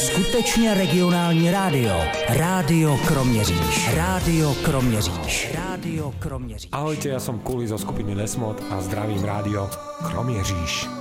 Skutečně regionální rádio. Rádio Kroměříž. Rádio Kroměříž. Rádio Kroměříž. Ahojte, ja som Kuli zo skupiny Nesmod a zdravím rádio Kroměříž.